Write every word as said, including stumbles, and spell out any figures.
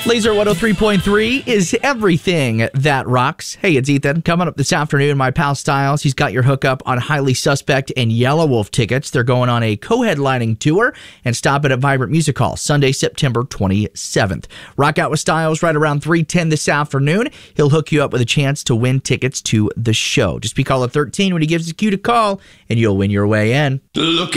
Laser one oh three point three is everything that rocks. Hey, it's Ethan. Coming up this afternoon, my pal Styles, he's got your hookup on Highly Suspect and Yellow Wolf tickets. They're going on a co-headlining tour and stopping at Vibrant Music Hall Sunday, September twenty-seventh. Rock out with Styles right around three ten this afternoon. He'll hook you up with a chance to win tickets to the show. Just be caller thirteen when he gives the cue to call, and you'll win your way in. Look